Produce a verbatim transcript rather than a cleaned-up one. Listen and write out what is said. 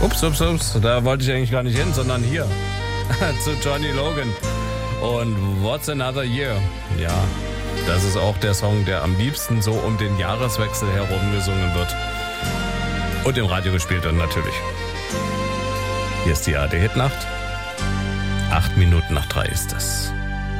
Ups, ups, ups, da wollte ich eigentlich gar nicht hin, sondern hier zu Johnny Logan und What's Another Year. Ja, das ist auch der Song, der am liebsten so um den Jahreswechsel herum gesungen wird und im Radio gespielt wird natürlich. Hier ist die A R D Hitnacht. Acht Minuten nach drei ist es.